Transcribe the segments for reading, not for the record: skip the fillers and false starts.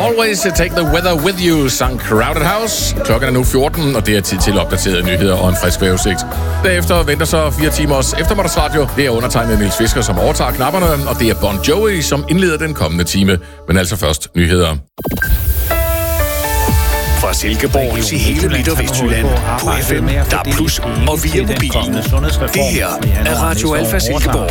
Always take the weather with you, sang Crowded House. Klokken er nu 14, og det er tid til opdaterede nyheder og en frisk vejrudsigt. Derefter venter så 4 timers eftermiddagsradio. Det er undertegnet Niels Fisker, som overtager knapperne, og det er Bon Jovi, som indleder den kommende time. Men altså først nyheder. Fra Silkeborg til hele Midt- og Vestjylland på FM, DAB+, og via mobilen. Det her er Radio Alfa Silkeborg.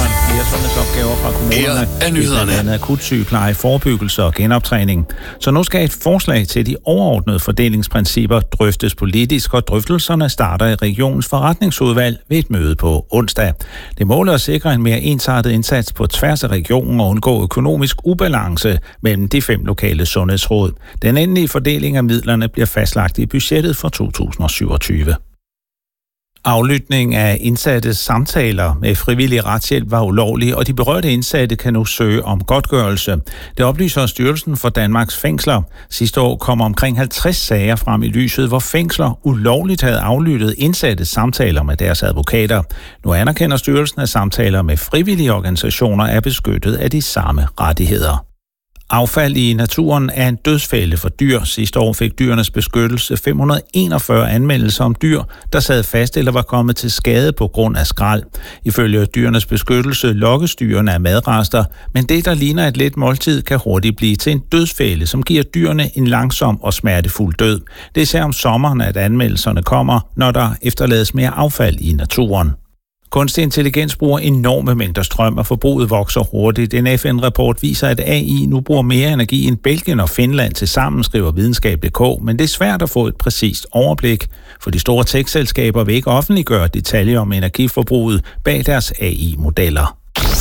Her er nyhederne. Akutsygepleje, forebyggelse og genoptræning. Så nu skal et forslag til de overordnede fordelingsprincipper drøftes politisk, og drøftelserne starter i regionens forretningsudvalg ved et møde på onsdag. Det måler at sikre en mere ensartet indsats på tværs af regionen og undgå økonomisk ubalance mellem de 5 lokale sundhedsråd. Den endelige fordeling af midlerne bliver fastlagt i budgettet for 2027. Aflytning af indsattes samtaler med frivillig retshjælp var ulovlig, og de berørte indsatte kan nu søge om godtgørelse. Det oplyser Styrelsen for Danmarks Fængsler. Sidste år kom omkring 50 sager frem i lyset, hvor fængsler ulovligt havde aflyttet indsattes samtaler med deres advokater. Nu anerkender styrelsen, at samtaler med frivillige organisationer er beskyttet af de samme rettigheder. Affald i naturen er en dødsfælde for dyr. Sidste år fik Dyrenes Beskyttelse 541 anmeldelser om dyr, der sad fast eller var kommet til skade på grund af skrald. Ifølge Dyrenes Beskyttelse lokkes dyrene af madrester, men det, der ligner et let måltid, kan hurtigt blive til en dødsfælde, som giver dyrene en langsom og smertefuld død. Det er især om sommeren, at anmeldelserne kommer, når der efterlades mere affald i naturen. Kunstig intelligens bruger enorme mængder strøm, og forbruget vokser hurtigt. En FN-rapport viser, at AI nu bruger mere energi end Belgien og Finland til sammen, skriver videnskab.dk, men det er svært at få et præcist overblik, for de store tech-selskaber vil ikke offentliggøre detaljer om energiforbruget bag deres AI-modeller.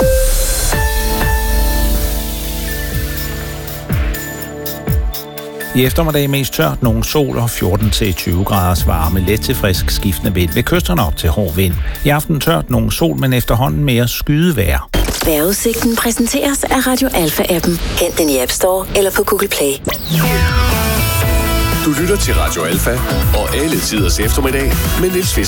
I eftermiddag mest tørt, nogen sol og 14-20 graders varme, let til frisk skiftende vind. Ved kysterne op til hård vind. I aften tørt, nogen sol, men efterhånden mere skydevejr. Vejrudsigten præsenteres af Radio Alfa-appen. Hent den i App Store eller på Google Play. Du lytter til Radio Alfa og alle tiders eftermiddag med Niels Fisker.